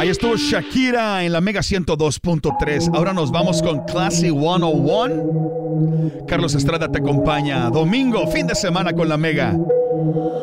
Ahí estuvo Shakira en la Mega 102.3. Ahora nos vamos con Classy 101. Carlos Estrada te acompaña domingo, fin de semana con la Mega.